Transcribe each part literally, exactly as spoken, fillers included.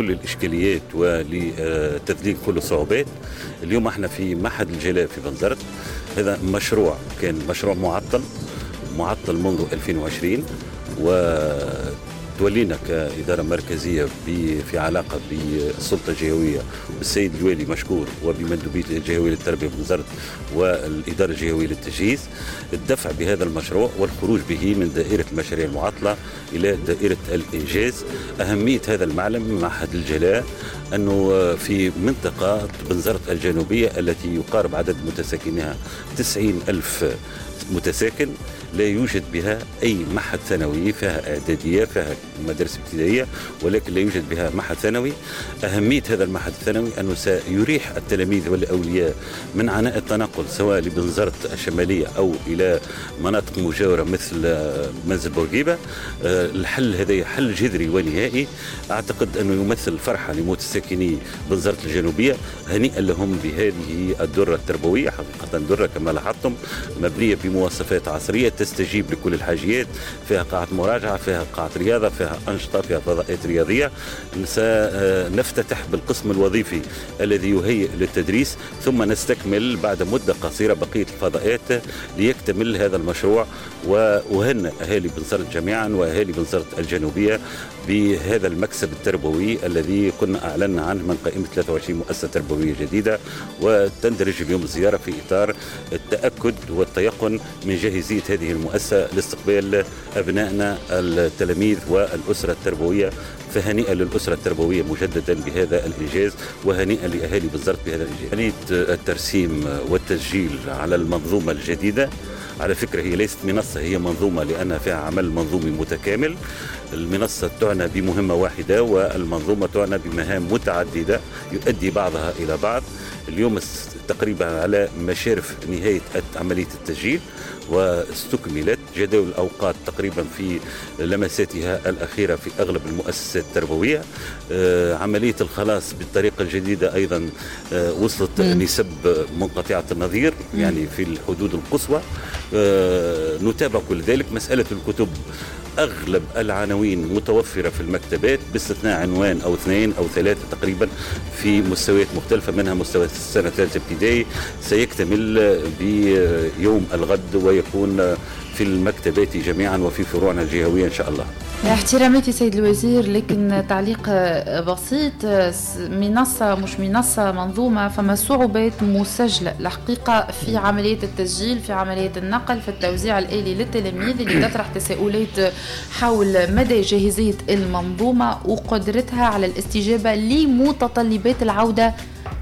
كل الإشكاليات ولتذليل كل الصعوبات. اليوم احنا في معهد الجلاء في بنزرت. هذا مشروع كان مشروع معطل معطل منذ ألفين وعشرين، وتولينا كإدارة مركزية في علاقة بالسلطة الجهوية بالسيد الوالي مشكور وبمندوبية الجهوية للتربية بنزرت والإدارة الجهوية للتجهيز الدفع بهذا المشروع والخروج به من دائرة المشاريع المعطلة إلى دائرة الإنجاز. أهمية هذا المعلم معهد الجلاء أنه في منطقة بنزرت الجنوبية التي يقارب عدد متساكنها تسعين ألف متساكن، لا يوجد بها أي معهد ثانوي، فيها إعدادية فيها مدارس ابتدائية ولكن لا يوجد بها معهد ثانوي. أهمية هذا المعهد الثانوي أنه سيريح التلاميذ والأولياء من عناء التنقل سواء لبنزرت الشمالية أو إلى مناطق مجاورة مثل منزل بورقيبة. الحل هذا حل جذري ونهائي، أعتقد أنه يمثل فرحة لمتساكني بنزرت الجنوبية. هنيئا لهم بهذه الدرة التربوية، حقيقة درة كما لاحظتم مبنية بمواصفات عصرية تستجيب لكل الحاجيات، فيها قاعة مراجعة، فيها قاعة رياضة، فيها أنشطة، فيها فضاءات رياضية. سنفتتح بالقسم الوظيفي الذي يهيئ للتدريس، ثم نستكمل بعد مدة قصيرة بقية الفضاءات ليكتمل هذا المشروع. وأهنئ أهالي بنزرت جميعا وأهالي بنزرت الجنوبية بهذا المكسب التربوي الذي كنا أعلنا عنه من قائمة ثلاثة وعشرين مؤسسة تربوية جديدة، وتندرج اليوم الزيارة في إطار التأكد والتيقن من جاهزية هذه المؤسسة لاستقبال أبنائنا التلاميذ والأسرة التربوية. فهنيئا للأسرة التربوية مجددا بهذا الإنجاز، وهنيئا لأهالي بنزرت بهذا الإنجاز. عملية الترسيم والتسجيل على المنظومة الجديدة على فكرة هي ليست منصة، هي منظومة لأنها فيها عمل منظومي متكامل. المنصة تعنى بمهمة واحدة والمنظومة تعنى بمهام متعددة يؤدي بعضها إلى بعض. اليوم تقريبا على مشارف نهاية عملية التسجيل واستكملت جداول الأوقات تقريبا في لمساتها الأخيرة في أغلب المؤسسات التربوية. عملية الخلاص بالطريقة الجديدة أيضا وصلت نسب منقطعة النظير، يعني في الحدود القصوى. نتابع كل ذلك. مسألة الكتب أغلب العناوين متوفرة في المكتبات باستثناء عنوان أو اثنين أو ثلاثة تقريبا في مستويات مختلفة، منها مستوى السنة الثالثة ابتدائي سيكتمل بيوم الغد ويكون في المكتبات جميعا وفي فروعنا الجهوية إن شاء الله. احتراماتي سيد الوزير، لكن تعليق بسيط. منصة مش منصة منظومة، فما صعوبات مسجلة الحقيقة في عملية التسجيل، في عملية النقل، في التوزيع الآلي للتلاميذ، اللي تطرح تساؤلات حول مدى جاهزية المنظومة وقدرتها على الاستجابة لمتطلبات العودة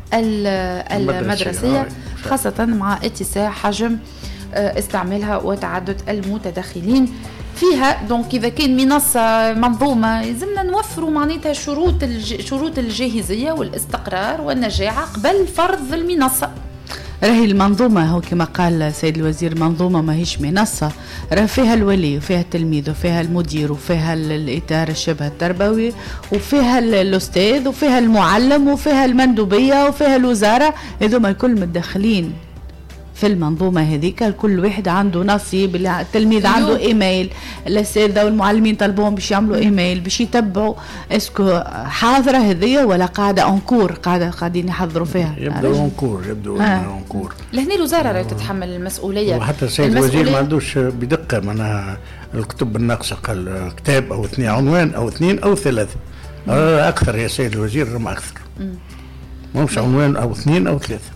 المدرسية، خاصة مع اتساع حجم استعمالها وتعدد المتدخلين فيها. دونك إذا كان منصة منظومة يلزمنا نوفروا معناتها شروط الج... شروط الجاهزية والاستقرار والنجاعة قبل فرض المنصة. راهي المنظومة هو كما قال سيد الوزير منظومة ما هيش منصة، راه فيها الولي وفيها التلميذ وفيها المدير وفيها الإدارة الشبه التربوي وفيها الأستاذ وفيها المعلم وفيها المندوبية وفيها الوزارة، هذوما الكل متدخلين في المنظومة هذيك. كل واحد عنده نصيب. التلميذ عنده ايميل، الاساتذه والمعلمين طلبوهم باش يعملوا ايميل باش يتبعوا اسكو حاضره هذيا ولا قاعده اونكور، قاعده قاعدين يحضروا فيها. يبدو اونكور يبدو اونكور. لهنا الوزاره راهي تتحمل المسؤوليه، وحتى السيد الوزير ما عندوش بدقه معناها الكتب الناقصه، قال كتاب او اثنين، عنوان او اثنين او ثلاثه. آه اكثر يا سيد الوزير، ما اكثر، مش عنوان او اثنين او ثلاثه.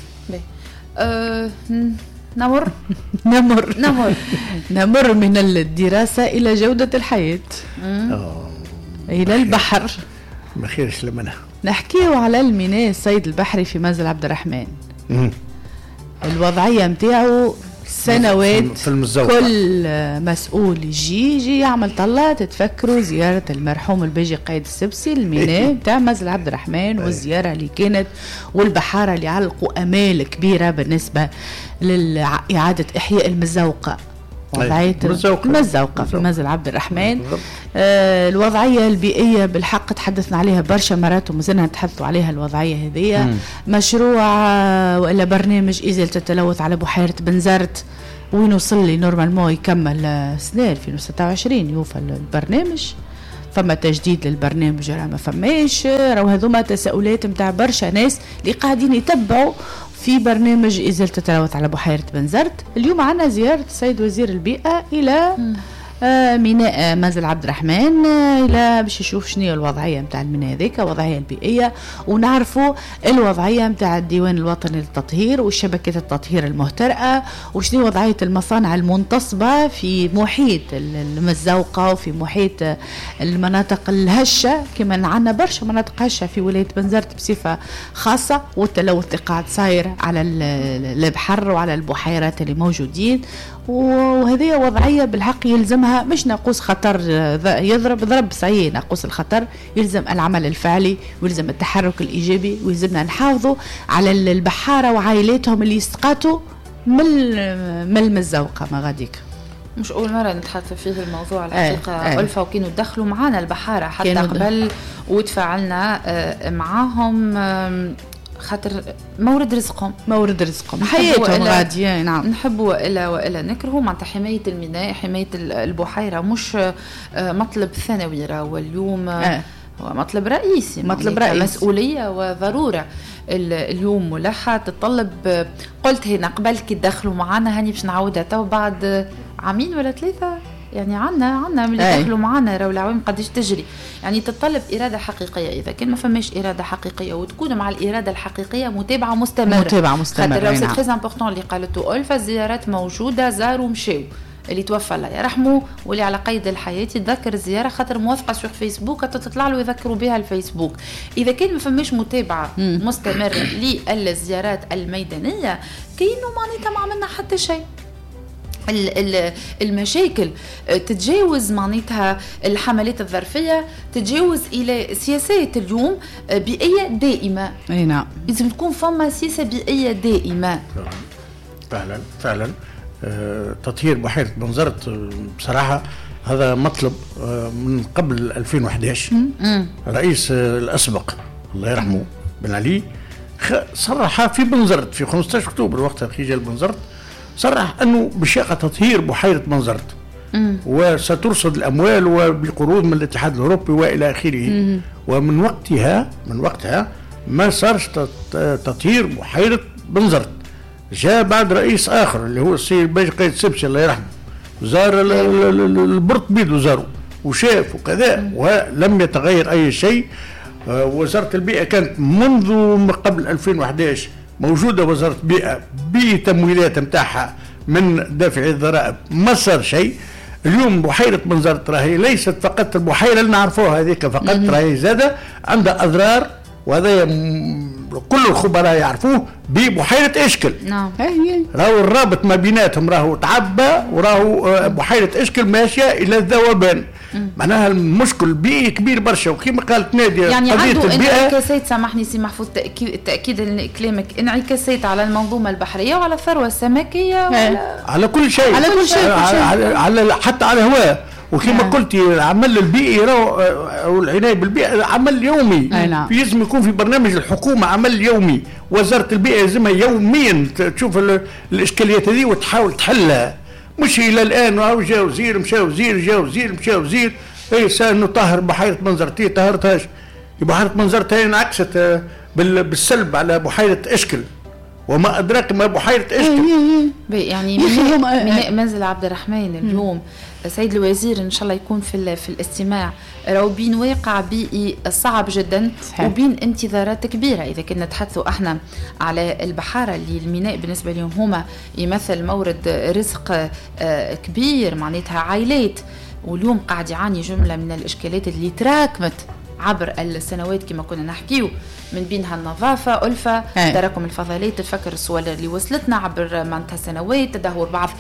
أه نمر نمر نمر نمر من الدراسة إلى جودة الحياة، إلى البحر. ما خيرش لمنها. نحكيه على الميناء الصيد البحري في منزل عبد الرحمن. مم. الوضعية متاعه سنوات في المزوقة. كل مسؤول يجي يجي يعمل طلات. تفكروا زيارة المرحوم البيجي قايد السبسي الميناء بتاع منزل عبد الرحمن، والزيارة اللي كانت والبحارة اللي علقوا أمال كبيرة بالنسبة لإعادة إحياء المزوقة. وضعية المزوقة في منزل عبد الرحمن. آه الوضعية البيئية بالحق تحدثنا عليها برشا مرات ومازلنا نتحدثوا عليها. الوضعية هذه مشروع آه وإلا برنامج إزالة التلوث على بحيرة بنزرت، وين وصل لي نورمالمون يكمل سنة ألفين وستة وعشرين يوفى البرنامج. فما تجديد للبرنامج ولا ما فماش؟ راهو هذوما تساؤلات متاع برشا ناس اللي قاعدين يتبعوا في برنامج إزالة التلوث على بحيرة بنزرت. اليوم عنا زيارة السيد وزير البيئة إلى آه ميناء منزل عبد الرحمن آه إلى باش يشوف شنو الوضعية متاع الميناء ذيك، الوضعية البيئية، ونعرفوا الوضعية متاع الديوان الوطني للتطهير وشبكة التطهير المهترئة، وشنو وضعية المصانع المنتصبة في محيط المزوقة وفي محيط المناطق الهشة، كما عندنا برشا مناطق هشة في ولاية بنزرت بصفة خاصة، والتلوث اللي قاعد صاير على البحر وعلى البحيرات اللي موجودين. وهذه وضعية بالحق يلزمها مش ناقوس خطر يضرب ضرب صحيح، ناقوس الخطر يلزم العمل الفعلي ويلزم التحرك الإيجابي، ويلزمنا نحافظوا على البحارة وعائلاتهم اللي يسقطوا من من المزوقة ما غاديك. مش أول مرة نتحدث فيه الموضوع الحقيقة آه ألفا، وكانوا دخلوا معانا البحارة حتى قبل وتفاعلنا آه معاهم آه خاطر مورد رزقهم مورد رزقهم حياتهم غادية. نعم نحبوا وإلا وإلا نكرهوا معناتها حماية الميناء حماية البحيرة مش مطلب ثانوي، راهو اليوم آه. هو مطلب رئيسي، مطلب رئيسي، مسؤولية وضرورة اليوم ملحة تتطلب. قلت هنا قبل كي تدخلوا معنا هاني باش نعاودها تو بعد عامين ولا ثلاثة، يعني عنا عنا من اللي دخلوا معنا راهو العوام قديش تجري، يعني تتطلب إرادة حقيقية. إذا كان ما فماش إرادة حقيقية وتكون مع الإرادة الحقيقية متابعة مستمرة متابعة مستمرة خاطر راهو سي تريز امبورطون اللي قالته ألفا، الزيارات موجودة، زاروا مشاو، اللي توفى الله يرحمه واللي على قيد الحياة يتذكر الزيارة خاطر موثقة سوغ فيسبوك تطلع له يذكروا بها الفيسبوك. إذا كان ما فماش متابعة مم. مستمرة للزيارات الميدانية كأنه معناتها ما عملنا حتى شيء. المشاكل تتجاوز معناتها الحملات الظرفية، تتجاوز إلى سياسات اليوم بيئية دائمة. أي نعم، لازم تكون فما سياسة بيئية دائمة. فعلا فعلا أه تطهير بحيرة بنزرت بصراحة هذا مطلب أه من قبل ألفين وإحدى عشر. رئيس أه الأسبق الله يرحمه بن علي صرح في بنزرت في خمسة عشر أكتوبر وقتها في جال بنزرت، صرح أنه بشاقة تطهير بحيرة بنزرت وسترصد الأموال وبقروض من الاتحاد الأوروبي وإلى آخره. ومن وقتها من وقتها ما صارش تطهير بحيرة بنزرت. جاء بعد رئيس آخر اللي هو السيد باجي قايد سبسي الله يرحمه، زار البرط بيدو زاروا وشاف وكذا ولم يتغير أي شيء. وزارة البيئة كانت منذ قبل ألفين وإحدى عشر موجودة وزارة بيئة بتمويلات متاعها من دافع الضرائب، ما صار شيء. اليوم بحيرة بنزرت راهي ليست فقط البحيرة اللي نعرفوها هذيك فقط، راهي زادة عندها أضرار، وهذا كل الخبراء يعرفوه ببحيرة إشكل. نعم راهو الرابط ما بيناتهم راهو تعبى، وراهو بحيرة إشكل ماشية إلى الذوبان. معناها المشكل بيئي كبير برشا، وكما قالت نادية يعني عنده انعكاسات، سامحني سي محفوظ تأكيد كلامك، انعكاسات على المنظومة البحرية وعلى الثروة السمكية وعلى على كل شيء، على كل شيء، على, على حتى على الهواء. وكما قلتي العمل البيئي او العنايه بالبيئه عمل يومي، لازم يكون في برنامج الحكومه عمل يومي. وزاره البيئه لازمها يوميا تشوف الاشكاليات هذه وتحاول تحلها، مش الى الان او جا وزير مشى وزير جا وزير مشى وزير اي سان نطهر بحيره بنزرت، طهرتهاش. بحيره بنزرت هي انعكست بالسلب على بحيره اشكل، وما ادراك ما بحيره اشكل. يعني ميناء منزل عبد الرحمن اليوم سيد الوزير ان شاء الله يكون في في الاستماع، راهو بين واقع بيئي صعب جدا صحيح. وبين انتظارات كبيره. اذا كنا نتحدثوا احنا على البحاره اللي الميناء بالنسبه لهم هما يمثل مورد رزق كبير معناتها عائلات، واليوم قاعد يعاني جمله من الاشكالات اللي تراكمت عبر السنوات كما كنا نحكيو، من بينها النظافة، ألفة، تراكم الفضلات، تفكر الصور اللي وصلتنا عبر معناتها سنوات، تدهور بعض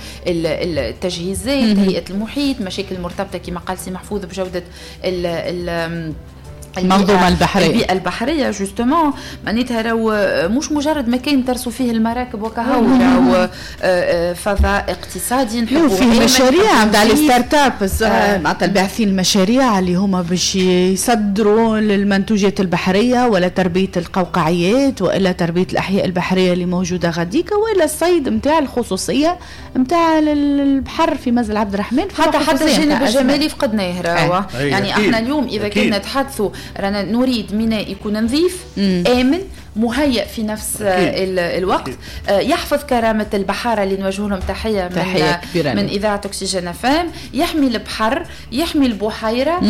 التجهيزات، هيئة المحيط، مشاكل مرتبطة كما قال سي محفوظ بجودة ال ال المنظومة البحرية البيئة البحرية جوستومون معناتها راهو مش مجرد مكان ترسو فيه المراكب وكهو راهو فضاء اقتصادي نحبوا فيه مشاريع نتاع الستارت اب معناتها الباحثين المشاريع اللي هما باش يصدروا للمنتوجات البحرية ولا تربية القوقعيات ولا تربية الأحياء البحرية اللي موجودة غاديكا ولا الصيد نتاع الخصوصية نتاع البحر في منزل عبد الرحمن حتى حتى الجانب الجمالي فقدنايه راهو يعني احنا اليوم إذا كنا نتحدثوا رانا نريد ميناء يكون نظيف آمن مهيئ في نفس الوقت يحفظ كرامة البحارة اللي نوجه لهم تحية, تحية من, من إذاعة أكسجين فام يحمي البحر يحمي البحيرة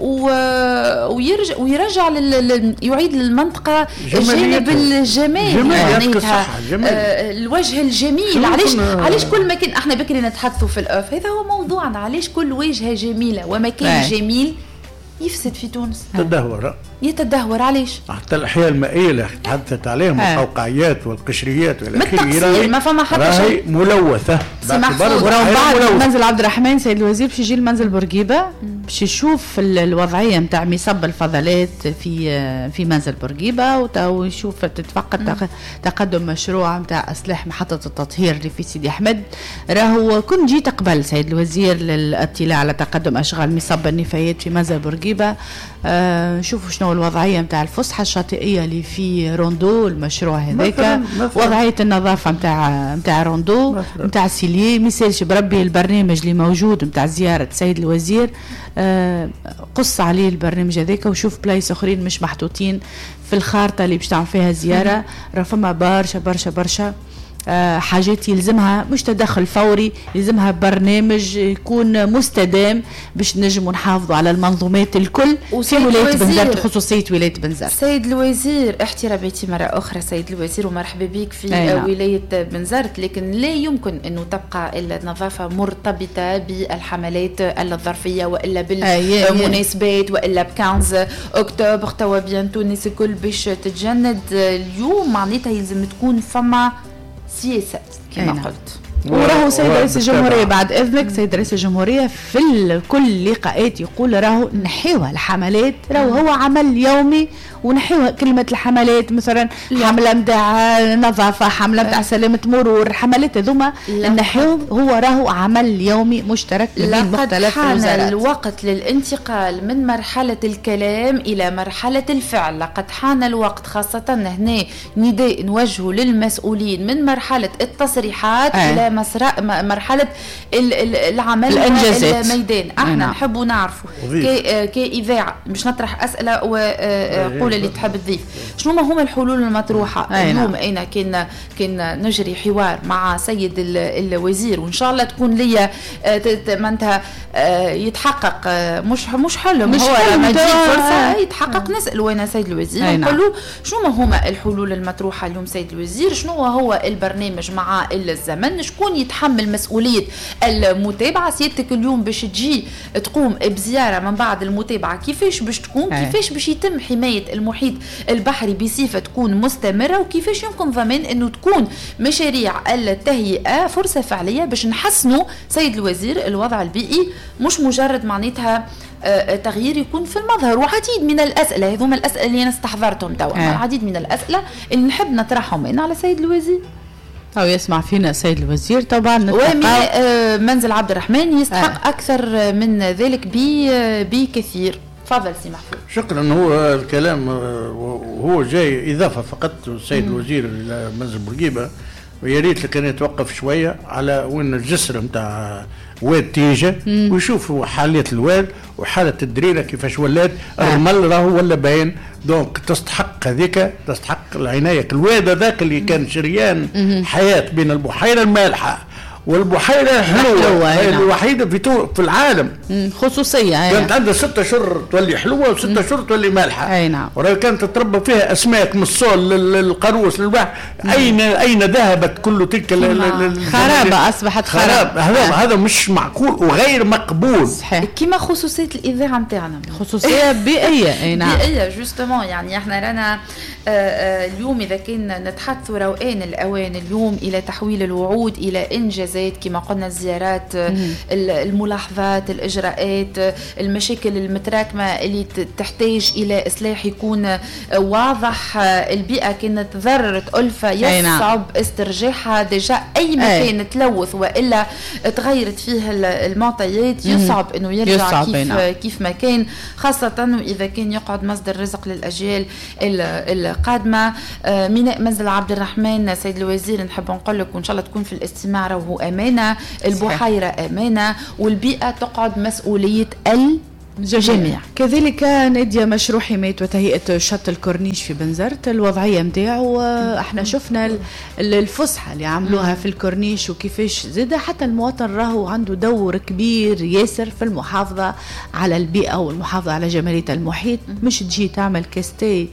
ويرجع, ويرجع لل يعيد للمنطقة الجانب الجمالي معناتها الوجه الجميل علاش علاش كل مكان احنا بكري نتحدثوا في الأوف هذا هو موضوعنا علاش كل وجهة جميلة ومكان جميل يفسد في تونس تدهور يتدهور علاش حتى الاحياء المائيه اللي تحدثت عليهم القوقعيات والقشريات والى اخره ما فما حتى شيء ملوثه وراه بعد منزل عبد الرحمن سيد الوزير باش يجي المنزل بورقيبه باش يشوف الوضعيه نتاع مصب الفضلات في في منزل بورقيبه ويشوف تتفقد تقدم مشروع نتاع اصلاح محطه التطهير اللي في سيدي احمد راهو كنت جيت قبل سيد الوزير للاطلاع على تقدم اشغال مصب النفايات في منزل بورقيبه آه شوفوا شنو الوضعيه نتاع الفسحه الشاطئيه اللي في روندو المشروع هذاك وضعيه النظافه نتاع نتاع روندو نتاع سيلي مثالش بربي البرنامج اللي موجود نتاع زياره سيد الوزير آه قص عليه البرنامج هذاك وشوف بلايص اخرين مش محطوطين في الخارطه اللي باش تعمل فيها زياره راه فما برشا برشا برشا آه حاجات يلزمها مش تدخل فوري يلزمها برنامج يكون مستدام باش نجموا نحافظوا على المنظومات الكل في ولاية بنزرت خصوصية ولاية بنزرت. سيد الوزير احتراماتي مرة أخرى سيد الوزير ومرحبا بك في أينا. ولاية بنزرت لكن لا يمكن أنه تبقى النظافة مرتبطة بالحملات الظرفية وإلا بالمناسبات وإلا بكانز أكتوبر توا بيانتو الناس الكل باش تتجند اليوم معناتها يلزم تكون فما سياسة كما قلت وراهو سيد رئيس الجمهورية بعد إذنك سيد رئيس الجمهورية في كل لقاءات يقول راهو نحيوها الحملات راهو هو عمل يومي ونحيوها كلمة الحملات مثلا حملة متاع نظافة حملة متاع سلامة مرور حملات هذوما نحيوهم هو راهو عمل يومي مشترك بين مختلف الوزارات. حان الوقت للانتقال من مرحلة الكلام إلى مرحلة الفعل لقد حان الوقت خاصة هنا نداء نوجهه للمسؤولين من مرحلة التصريحات آه. إلى مرحلة العمل الميدان احنا نحب نعرفوا كإذاعة مش نطرح أسئلة وقول اللي تحب تضيف شنو ما هما الحلول المطروحة اليوم أين كنا كنا نجري حوار مع سيد الوزير وإن شاء الله تكون لي منتها يتحقق مش مش حلم مش هو لما يجي فرصة يتحقق نسأل وين سيد الوزير نقولوا شنو ما هما الحلول المطروحة اليوم سيد الوزير شنو هو البرنامج مع الزمن شكون يتحمل مسؤولية المتابعة سيادتك اليوم باش تجي تقوم بزيارة من بعد المتابعة كيفاش باش تكون كيفاش باش يتم حماية المحيط البحري بصفة تكون مستمرة وكيفاش يمكن ضمان انه تكون مشاريع التهيئة فرصة فعلية باش نحسنوا سيد الوزير الوضع البيئي مش مجرد معناتها تغيير يكون في المظهر وعديد من الأسئلة هذوما الأسئلة اللي أنا استحضرتهم توا عديد من الأسئلة اللي نحب نطرحهم هنا على سيد الوزير أو يسمع فينا سيد الوزير طبعا ومنزل عبد الرحمن يستحق آه. أكثر من ذلك بكثير. تفضل سي محفوظ. شكرا. هو الكلام هو جاي إضافة فقط السيد الوزير إلى منزل بورقيبة ويا ريت كان يتوقف شوية على وين الجسر نتاع واد تيجة ويشوفوا حالة الواد وحالة الدريرة كيفاش ولات الرمل راهو ولا باين دونك تستحق هذيك تستحق العناية. الواد هذاك اللي كان شريان حياة بين البحيرة المالحة والبحيرة حلوة الوحيدة في في العالم خصوصية كانت عندها ستة شهور تولي حلوة وستة شهور تولي مالحة. أي نعم. وراي كانت تتربى فيها أسماك من الصول للقاروس للبحر. أين أين ذهبت كل تلك خرابة أصبحت خراب. هذا هذا مش معقول وغير مقبول. صحيح. كما خصوصية الإذاعة نتاعنا خصوصية بيئية. أي نعم. بيئية جوستمون يعني احنا رانا اليوم إذا كنا نتحدث روقان الأوان اليوم إلى تحويل الوعود إلى إنجاز الانجازات كما قلنا، الزيارات، الملاحظات، الاجراءات، المشاكل المتراكمه اللي تحتاج الى اصلاح يكون واضح. البيئه كانت تضررت ألفة يصعب استرجاعها، ديجا اي مكان أي. تلوث والا تغيرت فيه المعطيات يصعب انه يرجع كيف بينا. كيف ما كان، خاصه اذا كان يقعد مصدر رزق للاجيال القادمه. ميناء منزل عبد الرحمن سيد الوزير نحب نقول لك وان شاء الله تكون في الاستماع وهو امانه، البحيره امانه، والبيئه تقعد مسؤوليه الجميع. كذلك نادية مشروع حماية وتهيئة شط الكورنيش في بنزرت، الوضعية متاعو احنا شفنا الفسحة اللي عملوها في الكورنيش وكيفاش زاد حتى المواطن راهو عنده دور كبير ياسر في المحافظة على البيئة والمحافظة على جمالية المحيط. مش تجي تعمل كاستي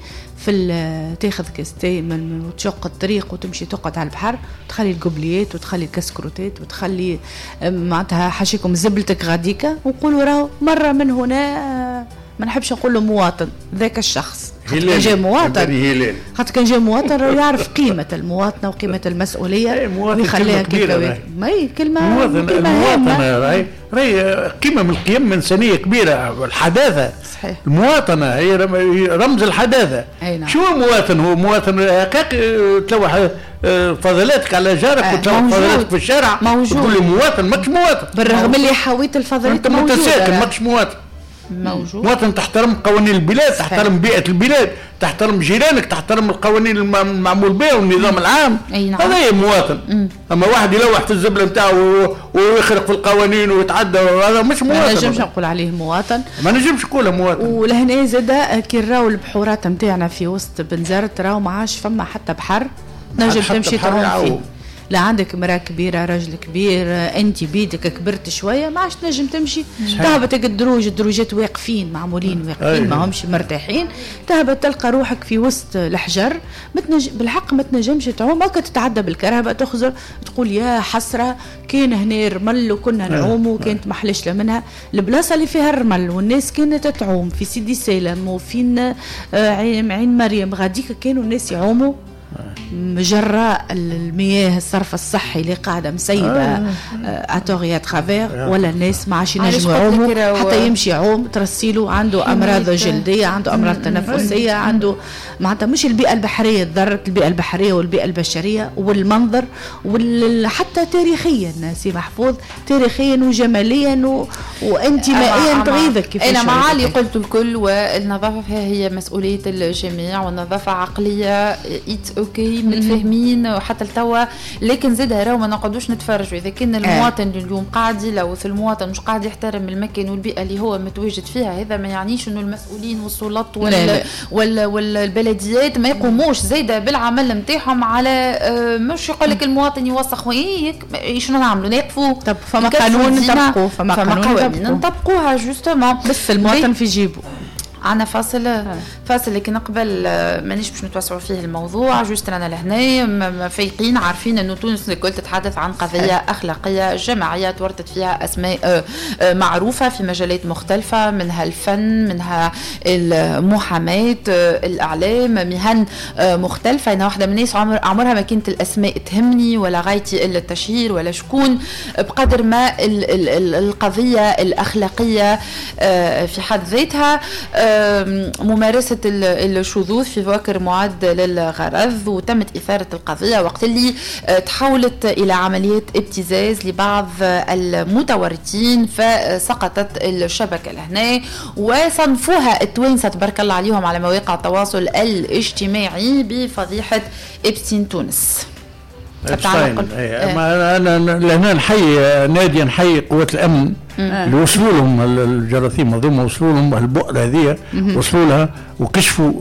في تاخذ كاستي من وتشق الطريق وتمشي تقعد على البحر، تخلي القبليات وتخلي الكسكروتات وتخلي معناتها حاشيكم زبلتك غاديكا، ونقولوا راهو مرة من هنا ما نحبش نقول له مواطن، ذاك الشخص كان جاي مواطن، خاطر كان جاي مواطن يعرف قيمة المواطنة وقيمة المسؤولية ويخليها كبيرة. ما هي كلمة مواطن، المواطنة راهي راهي قيمة من القيم الإنسانية كبيرة، الحداثة. صحيح. المواطنة هي رمز الحداثة. شو مواطن؟ هو مواطن هكاك تلوح فضلاتك على جارك آه وتلوح فضلاتك في الشارع وتقول لي مواطن، ماكش مواطن. بالرغم اللي حويت الفضلات موجودة، انت ساكن ماكش مواطن. موجود. مواطن تحترم قوانين البلاد، تحترم بيئة البلاد، تحترم جيرانك، تحترم القوانين المعمول بها والنظام العام. نعم. هذا هي مواطن. مم. اما واحد يلوح في الزبله نتاعو ويخرق في القوانين ويتعدى، هذا مش مواطن. ما نجمش نقول عليه مواطن، ما نجمش نقولها مواطن. ولهنا زاد كي نراو البحورات نتاعنا في وسط بنزرت راهو ما عادش فما حتى بحر نجم تمشي تعوم فيه. لا عندك مرأة كبيرة، رجل كبير، انت بيدك كبرت شوية ما عادش تنجم تمشي. تهبط الدروج، الدروجات واقفين معمولين واقفين ما همش مرتاحين، تهبط تلقى روحك في وسط الحجر متنج... بالحق ما تنجمش تعوم، هكا تتعدى بالكرهبة تخزر تقول يا حسرة كان هنا رمل وكنا نعوم وكانت محلش منها. البلاصة اللي فيها الرمل والناس كانت تعوم في سيدي سالم وفين عين مريم غاديك كانوا الناس يعوموا جراء المياه الصرف الصحي اللي قاعدة مسيبة اتوغيات خافير، ولا الناس ما عادش ينجموا يعوموا، حتى يمشي يعوم ترسيله عنده امراض جلدية، عنده امراض تنفسية، عنده معناتها مش البيئة البحرية تضرت، البيئة البحرية والبيئة البشرية والمنظر وحتى تاريخيا سي محفوظ، تاريخيا وجماليا و... وانتمائيا تغيظك. كيف انا معالي قلت الكل، والنظافة هي مسؤولية الجميع، والنظافة عقلية إيت اوكي متفاهمين وحتى التوا، لكن زاد راهو ما نقعدوش نتفرجوا. اذا كان المواطن اللي اليوم قاعد يلوث، المواطن مش قاعد يحترم المكان والبيئه اللي هو متواجد فيها، هذا ما يعنيش انه المسؤولين والسلطات ولا ولا والبلديات ما يقوموش زايده بالعمل نتاعهم على مش يقول لك المواطن يوسخ ويك شنو نعملوا نقفوا. طب فما قانون نطبقوا، فما قوانين نطبقوها جوستومون، بس المواطن في جيبه. عنا فاصل فاصل لكن قبل مانيش باش نتوسعوا فيه الموضوع، جوست رانا لهنا فايقين عارفين انه تونس الكل تتحدث عن قضيه اخلاقيه جماعيه تورطت فيها اسماء معروفه في مجالات مختلفه، منها الفن، منها المحاماه، الاعلام، مهن مختلفه. انا واحده من الناس عمر عمرها ما كانت الاسماء تهمني ولا غايتي الا التشهير ولا شكون، بقدر ما القضيه الاخلاقيه في حد ذاتها. ممارسة الشذوذ في فواكر معد للغرض، وتمت إثارة القضية وقت اللي تحولت إلى عمليات ابتزاز لبعض المتورطين، فسقطت الشبكة لهنا وصنفوها التوانسة تبارك الله عليهم على مواقع التواصل الاجتماعي بفضيحة إبستين تونس. أنا لهنا نحيي نادية، نحيي قوات الأمن اللي وصلوا لهم الجراثيم هذوما، وصلوا لهم البؤر هذه، وصلوا لها وكشفوا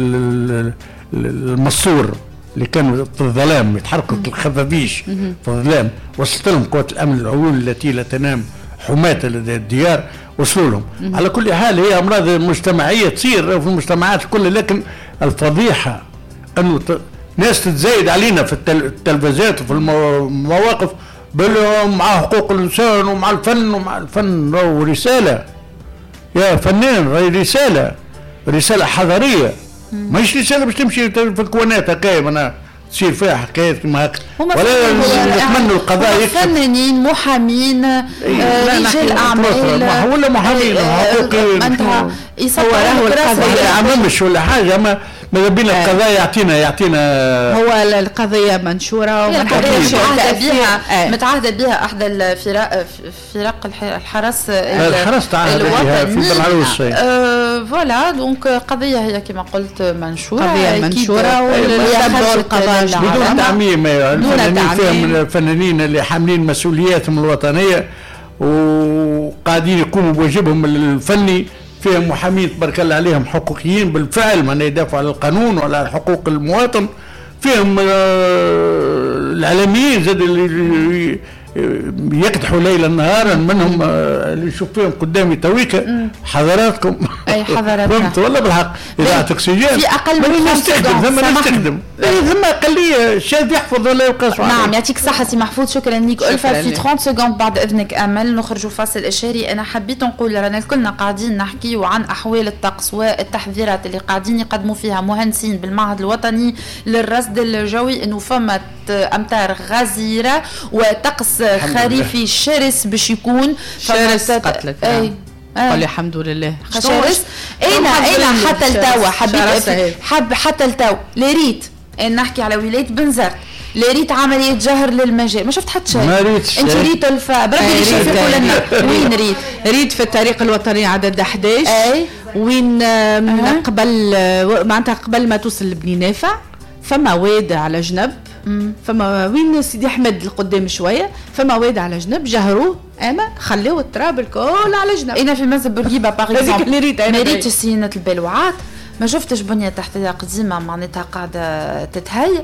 المصور اللي كانوا في الظلام يتحركوا الخفافيش في الظلام، وصلت لهم قوات الأمن العيون التي لا تنام حماة الديار، وصلوا لهم. على كل حال هي أمراض مجتمعية تصير في المجتمعات كلها، لكن الفضيحة أنه ناس تتزايد علينا في التلفزيات وفي المواقف مع حقوق الإنسان ومع الفن، ومع الفن رسالة يا فنان، رسالة رسالة حضارية، ماهيش رسالة باش تمشي في الكوانات هكايا. أنا تصير فيها حكايات كما هكا، ولا نتمنوا القضاء يكشف. فنانين، محامين، آه رجال اعمال، ولا محامين حقوقيين، هو راهو القضاء يعممش ولا حاجه. ما ماذا بينا القضاء يعطينا يعطينا هو القضيه منشوره ومتعهده بها متعهده بها احدى الفرق فرق الحرس الحرس الوطني في بلعروس. آه فوالا دونك قضيه هي كما قلت منشوره، قضيه منشوره ويتبعوا القضاء بدون تعميم. الفنانين فيهم الفنانين اللي حاملين مسؤولياتهم الوطنيه وقاعدين يقوموا بواجبهم الفني، فيهم محامين تبارك الله عليهم حقوقيين بالفعل، من يدافعوا على القانون وعلى حقوق المواطن، فيهم الاعلاميين زاد اللي يكدحوا ليلا نهارا، منهم اللي نشوف فيهم قدامي تويكا حضراتكم. اي حضراتكم فهمت ولا بالحق اذاعه اكسجين في اقل من نستخدم ثم نستخدم ثم قليه الشاذ يحفظ ولا يقاس. نعم يعطيك الصحه سي محفوظ، شكرا لك ألفا. في ثلاثين سكوند بعد اذنك امل نخرجوا فاصل اشاري. انا حبيت نقول رانا كلنا قاعدين نحكيوا عن احوال الطقس والتحذيرات اللي قاعدين يقدموا فيها مهندسين بالمعهد الوطني للرصد الجوي، انه فما امطار غزيره وطقس خريفي شرس باش يكون. شرس قتلك اي قولي الحمد لله شرس. اين اين حتى التوا حبيت حب حتى التوا لريت نحكي على ولايه بنزرت، لريت عمليه جهر للمجال، ما شفت حتى شيء. ما ريتش انت ريت الفا بربي اللي شايف يقول لنا وين ريت. ريت في الطريق الوطني عدد أحد عشر. اي وين من قبل معناتها قبل ما توصل لبني نافع فما واد على جنب، فما وين سيدي احمد القدام شويه فما واد على جنب جهروه، اما خليوا التراب الكل على جنب. انا في منزل بورقيبه باغ اكزومبل اللي ريت انا ريت سينه البلوعات ما شفتش بنيه تحتيه قديمه معناتها قاعده تتهيئ،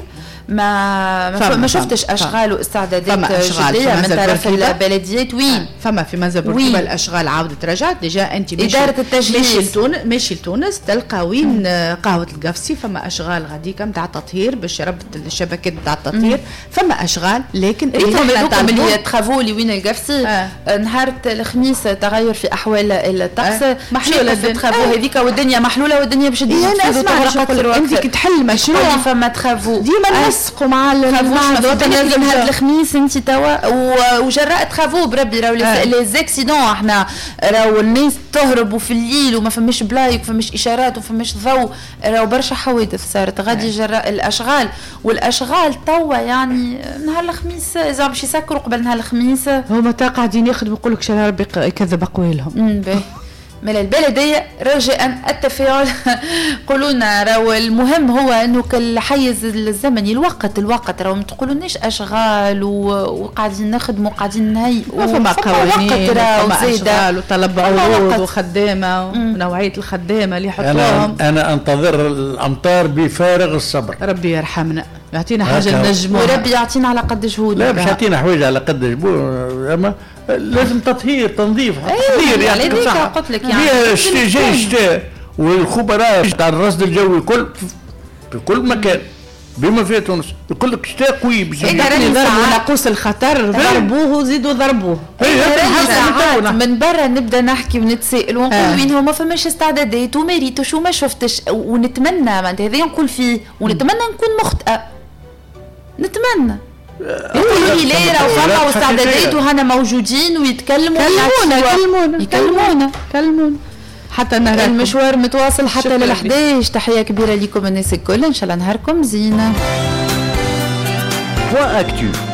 ما ما, ما شفتش اشغال واستعدادات جديه من طرف البلديات. وين فما في منزل بورقيبه الاشغال عاودت رجعت ديجا. انت اداره التجهيز ماشي لتونس ماشي لتونس تلقى وين قهوه القفصي فما اشغال غاديكا نتاع التطهير باش ربط الشبكات نتاع التطهير، فما اشغال لكن اللي ترافو اللي وين القفصي آه. نهار الخميس تغير في احوال الطقس آه. محلوله الترافو آه. هذيك والدنيا محلوله والدنيا باش تجي انت كي تحل مشروع فما ترافو ديما نسقوا مع المعهد الوطني هذا الخميس انت توا وجراء ترافو بربي راهو لي زاكسيدون احنا راهو الناس تهربوا في الليل وما فماش بلايك وفماش اشارات وفماش ضوء، راهو برشا حوادث صارت غادي جراء الاشغال. والاشغال توا يعني نهار الخميس اذا باش يسكروا قبل نهار الخميس هما تا قاعدين يخدموا يقول لك شرا ربي يكذب اقوالهم. باهي من البلدية رجاء التفاعل. قولونا راهو المهم هو انه الحيز الزمني الوقت الوقت راهو ما تقولوناش اشغال وقاعدين نخدموا قاعدين نهيئوا فما قوانين وفما اشغال وطلب عروض وخدامه ونوعيه الخدامه اللي يحطوهم. انا انا انتظر الامطار بفارغ الصبر. ربي يرحمنا يعطينا حاجه نجموا وربي يعطينا على قد جهودنا. لا مش يعطينا حوايج على قد جهودنا، اما لازم تطهير تنظيف تطهير يعني قلت لك يعني الشتاء جاي الشتاء والخبراء تاع الرصد الجوي كل في كل مكان بما فيها تونس يقول لك شتاء قوي باش يضربوا ناقوس الخطر ضربوه وزيدوا ضربوه. ساعات من برا نبدا نحكي ونتسائل ونقول وين هما فماش استعدادات وما ريتوش وما شفتش ونتمنى معناتها هذا نقول فيه ونتمنى نكون مخطئه نتمنى يقولوا لي لا راه فما واستعدادات وهنا موجودين ويتكلموا كلمونا كلمونا يكلمونا كلمونا حتى نهار المشوار متواصل حتى للحداش. تحيه كبيره لكم الناس الكل، ان شاء الله نهاركم زينه. بوان اكتو